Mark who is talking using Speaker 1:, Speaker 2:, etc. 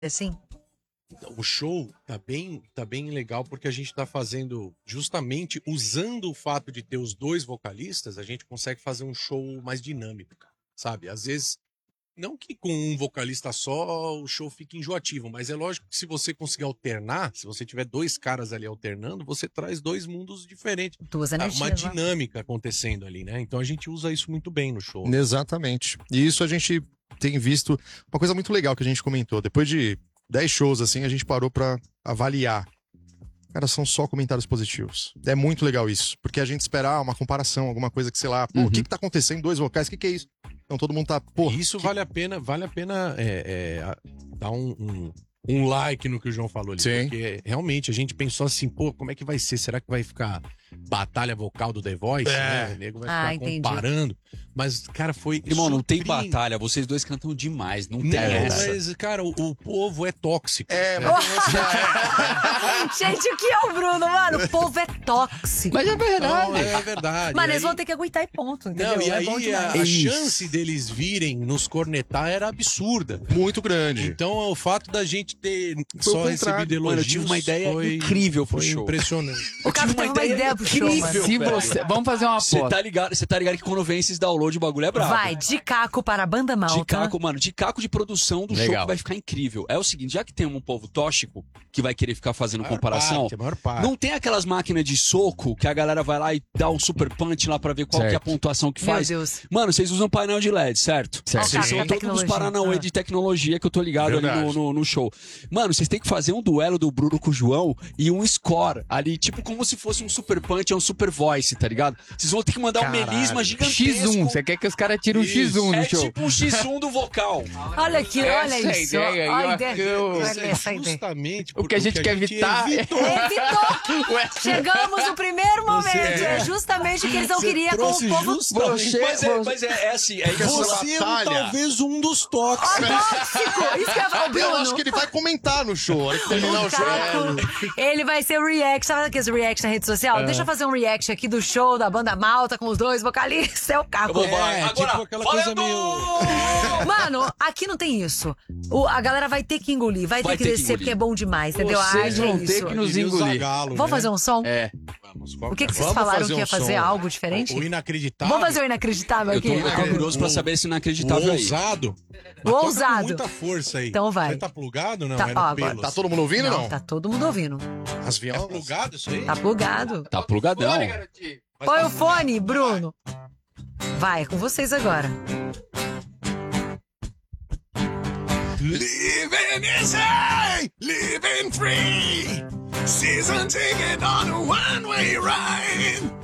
Speaker 1: assim?
Speaker 2: O show tá bem legal porque a gente tá fazendo, justamente usando o fato de ter os dois vocalistas, a gente consegue fazer um show mais dinâmico, sabe? Às vezes, não que com um vocalista só o show fique enjoativo, mas é lógico que se você conseguir alternar, se você tiver dois caras ali alternando, você traz dois mundos diferentes.
Speaker 1: Duas energias,
Speaker 2: Uma
Speaker 1: né?
Speaker 2: dinâmica acontecendo ali, né? Então a gente usa isso muito bem no show.
Speaker 3: Exatamente. E isso a gente tem visto. Uma coisa muito legal que a gente comentou. Depois de 10 shows, assim, a gente parou pra avaliar. Cara, são só comentários positivos. É muito legal isso. Porque a gente esperar uma comparação, alguma coisa que, sei lá, pô, o que tá acontecendo? Dois vocais, o que é isso? Então todo mundo tá, pô.
Speaker 2: Isso vale a pena dar um like no que o João falou ali.
Speaker 3: Sim.
Speaker 2: Porque realmente a gente pensou assim, pô, como é que vai ser? Será que vai ficar batalha vocal do The Voice? Né? O nego vai ficar
Speaker 1: entendi.
Speaker 2: comparando. Mas, cara, foi.
Speaker 4: Irmão, não tem
Speaker 2: surpreendente.
Speaker 4: batalha. Vocês dois cantam demais. Não tem
Speaker 2: Não,
Speaker 4: essa.
Speaker 2: mas, cara, o povo é tóxico.
Speaker 1: Gente, o que é o Bruno, mano? O povo é tóxico.
Speaker 4: Mas é verdade.
Speaker 2: Não, é verdade.
Speaker 1: Mano,
Speaker 2: E
Speaker 1: eles
Speaker 2: aí-
Speaker 1: vão ter que aguentar e ponto, entendeu?
Speaker 2: Não, e
Speaker 1: É bom
Speaker 2: aí
Speaker 1: demais.
Speaker 2: a chance deles virem nos cornetar era absurda.
Speaker 3: Muito grande.
Speaker 2: Então, o fato da gente ter
Speaker 3: Foi o
Speaker 2: só
Speaker 3: contrário.
Speaker 2: recebido elogios
Speaker 4: Mano, eu tive uma ideia
Speaker 2: foi
Speaker 4: incrível pro
Speaker 2: foi
Speaker 4: show.
Speaker 2: impressionante.
Speaker 1: O cara teve uma ideia pro show, mano.
Speaker 4: incrível.
Speaker 5: Se
Speaker 4: velho.
Speaker 5: você... Vamos fazer uma
Speaker 4: Você
Speaker 5: aposta.
Speaker 4: tá ligado que quando vem esses download, o bagulho é brabo.
Speaker 1: Vai, de Caco para a banda malta.
Speaker 4: De caco, mano, de caco de produção do show
Speaker 5: Legal.
Speaker 4: que vai ficar incrível. É o seguinte, já que tem um povo tóxico que vai querer ficar fazendo comparação,
Speaker 2: A maior parte.
Speaker 4: não tem aquelas máquinas de soco que a galera vai lá e dá um super punch lá pra ver qual que é a
Speaker 5: Certo.
Speaker 4: pontuação que
Speaker 1: Meu
Speaker 4: faz.
Speaker 1: Deus.
Speaker 4: Mano, vocês usam painel de LED, certo?
Speaker 5: Certo.
Speaker 4: Vocês são
Speaker 1: Sim.
Speaker 4: todos os
Speaker 1: Tecnologia.
Speaker 4: paranauê de tecnologia que eu tô ligado ali
Speaker 3: Verdade.
Speaker 4: no show. Mano, vocês têm que fazer um duelo do Bruno com o João e um score ali, tipo como se fosse um super punch ou um super voice, tá ligado? Vocês vão ter que mandar um melisma gigantesco.
Speaker 5: X1. Você quer que os caras tirem um X1 no
Speaker 4: É
Speaker 5: show?
Speaker 4: tipo um X1 do vocal.
Speaker 1: Olha aqui, olha
Speaker 5: Essa
Speaker 1: isso.
Speaker 5: ideia aí,
Speaker 1: Olha a
Speaker 5: eu
Speaker 1: ideia.
Speaker 5: acho que eu-
Speaker 1: Olha
Speaker 2: Isso é
Speaker 1: essa ideia.
Speaker 2: justamente
Speaker 5: O que a gente quer evitar é-
Speaker 2: evitou.
Speaker 1: Evitou! Chegamos no primeiro momento. É justamente o que eles não
Speaker 2: Você
Speaker 1: queriam com o
Speaker 2: trouxe
Speaker 1: povo
Speaker 2: justamente-
Speaker 4: Mas é assim, é igual.
Speaker 2: Você é
Speaker 3: batalha.
Speaker 2: talvez um dos tóxicos.
Speaker 1: tóxico. Isso que eu ia falar, o
Speaker 3: Eu acho
Speaker 1: Bruno.
Speaker 3: que ele vai comentar no show. Aí que terminar o show.
Speaker 1: Caco, ele vai ser o react. Sabe aqueles react na rede social? Deixa eu fazer um react aqui do show da banda malta com os dois vocalistas. É o Caco.
Speaker 4: Agora,
Speaker 2: tipo aquela coisa meio...
Speaker 1: Mano, aqui não tem isso. A galera vai ter que engolir, vai ter que descer
Speaker 4: engolir.
Speaker 1: porque é bom demais, entendeu? A
Speaker 5: Vocês
Speaker 1: arte é
Speaker 5: vão ter
Speaker 1: isso.
Speaker 5: que nos
Speaker 2: Diria o
Speaker 5: engolir.
Speaker 2: Zagalo,
Speaker 1: Vamos
Speaker 2: né?
Speaker 1: fazer um som?
Speaker 5: É.
Speaker 2: Vamos,
Speaker 1: O que vocês
Speaker 3: Vamos
Speaker 1: falaram
Speaker 3: fazer
Speaker 1: que ia
Speaker 3: um
Speaker 1: fazer?
Speaker 3: som.
Speaker 1: Algo diferente?
Speaker 2: O inacreditável.
Speaker 1: Vamos fazer o inacreditável
Speaker 4: Eu tô
Speaker 1: aqui?
Speaker 4: curioso pra saber esse
Speaker 2: O
Speaker 4: inacreditável aí.
Speaker 2: ousado.
Speaker 1: O
Speaker 2: Toca com
Speaker 1: ousado.
Speaker 2: muita força aí.
Speaker 1: Então vai.
Speaker 2: Você tá plugado ou não?
Speaker 1: Tá,
Speaker 2: É no
Speaker 1: ó, agora
Speaker 2: pelos.
Speaker 3: Tá todo mundo ouvindo ou não?
Speaker 1: Tá todo mundo ouvindo.
Speaker 3: As
Speaker 2: É
Speaker 3: violas?
Speaker 2: plugado isso aí?
Speaker 1: Tá plugado.
Speaker 4: Tá plugadão.
Speaker 1: Põe o fone, Bruno. Vai, é com vocês agora.
Speaker 2: Living easy, living free. Season ticket on a one-way ride.